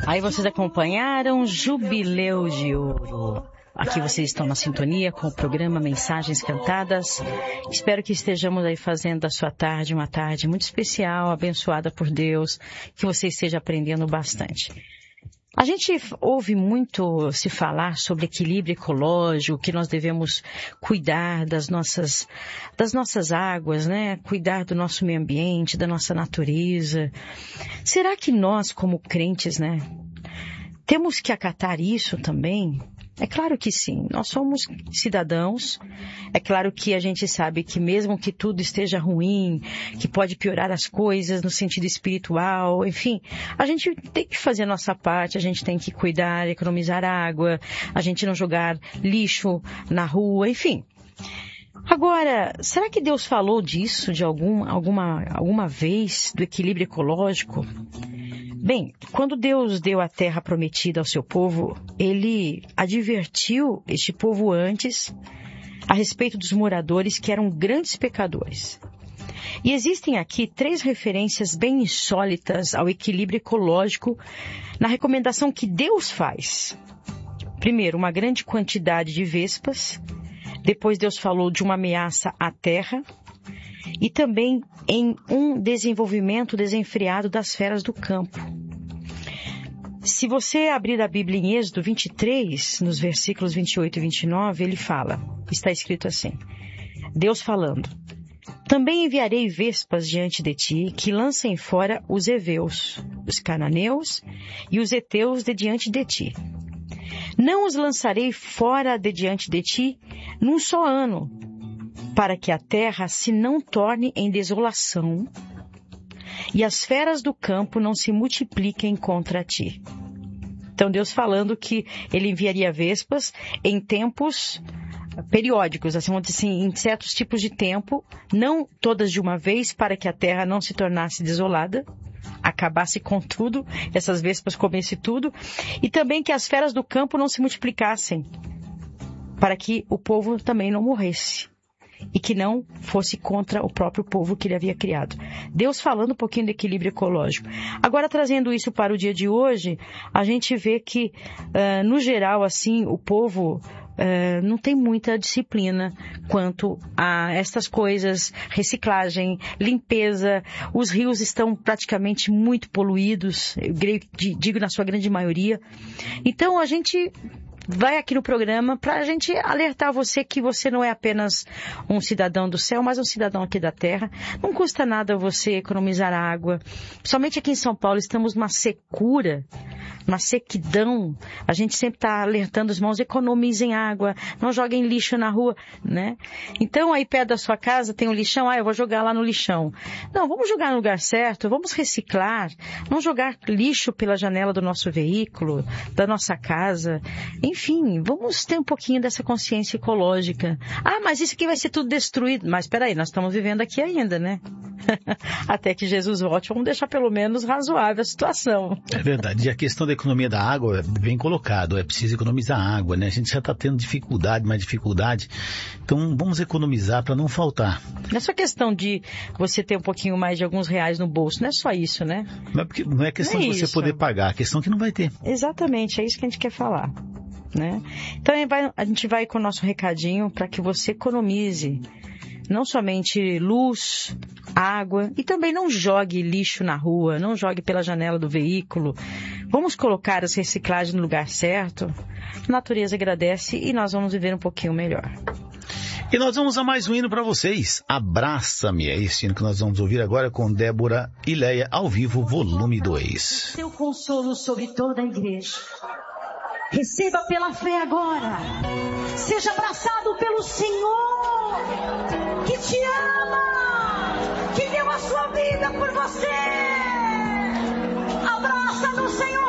Aí vocês acompanharam Jubileu de Ouro. Aqui vocês estão na sintonia com o programa Mensagens Cantadas. Espero que estejamos aí fazendo da sua tarde uma tarde muito especial, abençoada por Deus, que você esteja aprendendo bastante. A gente ouve muito se falar sobre equilíbrio ecológico, que nós devemos cuidar das nossas águas, né? Cuidar do nosso meio ambiente, da nossa natureza. Será que nós, como crentes, né, temos que acatar isso também? É claro que sim, nós somos cidadãos, é claro que a gente sabe que mesmo que tudo esteja ruim, que pode piorar as coisas no sentido espiritual, enfim, a gente tem que fazer a nossa parte, a gente tem que cuidar, economizar água, a gente não jogar lixo na rua, enfim. Agora, será que Deus falou disso de alguma vez, do equilíbrio ecológico? Bem, quando Deus deu a terra prometida ao seu povo, Ele advertiu este povo antes a respeito dos moradores que eram grandes pecadores. E existem aqui 3 referências bem insólitas ao equilíbrio ecológico na recomendação que Deus faz. Primeiro, uma grande quantidade de vespas. Depois Deus falou de uma ameaça à terra. E também em um desenvolvimento desenfreado das feras do campo. Se você abrir a Bíblia em Êxodo 23, nos versículos 28 e 29, ele fala, está escrito assim, Deus falando, também enviarei vespas diante de ti, que lancem fora os heveus, os cananeus e os heteus de diante de ti. Não os lançarei fora de diante de ti num só ano, para que a terra se não torne em desolação e as feras do campo não se multipliquem contra ti. Então Deus falando que Ele enviaria vespas em tempos periódicos, assim, em certos tipos de tempo, não todas de uma vez, para que a terra não se tornasse desolada, acabasse com tudo, essas vespas comessem tudo, e também que as feras do campo não se multiplicassem, para que o povo também não morresse. E que não fosse contra o próprio povo que ele havia criado. Deus falando um pouquinho do equilíbrio ecológico. Agora, trazendo isso para o dia de hoje, a gente vê que, no geral, assim, o povo não tem muita disciplina quanto a estas coisas, reciclagem, limpeza. Os rios estão praticamente muito poluídos, eu digo na sua grande maioria. Então, a gente vai aqui no programa para a gente alertar você que você não é apenas um cidadão do céu, mas um cidadão aqui da terra. Não custa nada você economizar água. Principalmente aqui em São Paulo estamos numa secura, uma sequidão. A gente sempre está alertando os irmãos, economizem água, não joguem lixo na rua, né? Então aí perto da sua casa tem um lixão, eu vou jogar lá no lixão. Não, vamos jogar no lugar certo, vamos reciclar, não jogar lixo pela janela do nosso veículo, da nossa casa. Enfim, vamos ter um pouquinho dessa consciência ecológica. Mas isso aqui vai ser tudo destruído. Mas espera aí, nós estamos vivendo aqui ainda, né? Até que Jesus volte, vamos deixar pelo menos razoável a situação. É verdade. E a questão da economia da água é bem colocado. É preciso economizar água, né? A gente já está tendo mais dificuldade. Então, vamos economizar para não faltar. Não é só questão de você ter um pouquinho mais de alguns reais no bolso. Não é só isso, né? Não é questão de você poder pagar. A questão é que não vai ter. Exatamente. É isso que a gente quer falar. Né? Então a gente vai com o nosso recadinho para que você economize não somente luz, água, e também não jogue lixo na rua, não jogue pela janela do veículo. Vamos colocar as reciclagens no lugar certo. A natureza agradece e nós vamos viver um pouquinho melhor. E nós vamos a mais um hino para vocês. Abraça-me. É esse hino que nós vamos ouvir agora com Débora e Leia ao vivo, volume 2. Seu consolo sobre toda a igreja. Receba pela fé agora. Seja abraçado pelo Senhor, que te ama, que deu a sua vida por você. Abraça no Senhor.